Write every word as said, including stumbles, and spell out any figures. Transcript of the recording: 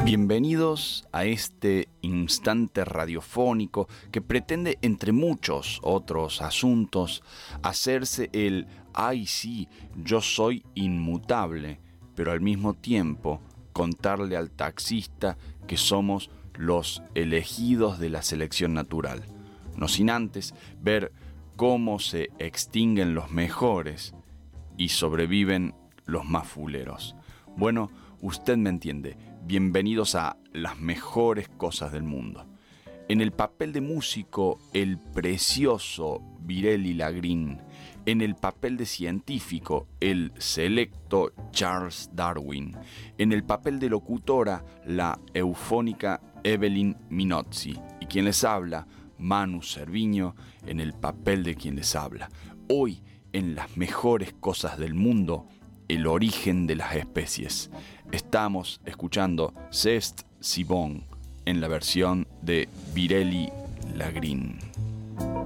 Bienvenidos a este instante radiofónico que pretende, entre muchos otros asuntos, hacerse el «ay sí, yo soy inmutable», pero al mismo tiempo contarle al taxista que somos los elegidos de la selección natural, no sin antes ver cómo se extinguen los mejores y sobreviven los más fuleros. Bueno, usted me entiende. Bienvenidos a las mejores cosas del mundo. En el papel de músico, el precioso Virelli Lagrin. En el papel de científico, el selecto Charles Darwin. En el papel de locutora, la eufónica Evelyn Minozzi. Y quien les habla, Manu Cerviño, en el papel de quien les habla. Hoy, en las mejores cosas del mundo, el origen de las especies. Estamos escuchando C'est si bon en la versión de Virelli Lagrin.